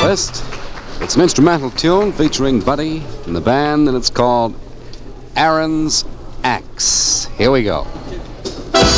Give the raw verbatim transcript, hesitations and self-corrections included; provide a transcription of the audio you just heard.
list. It's an instrumental tune featuring Buddy and the band, and it's called Aaron's Axe. Here we go.